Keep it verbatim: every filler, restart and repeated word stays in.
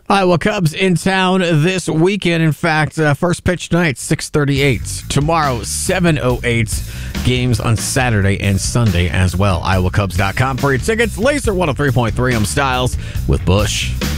Iowa Cubs in town this weekend. In fact, uh, first pitch tonight, six thirty-eight. Tomorrow, seven oh eight. Games on Saturday and Sunday as well. Iowa Cubs dot com for your tickets. Laser one oh three point three. I'm Styles with Bush.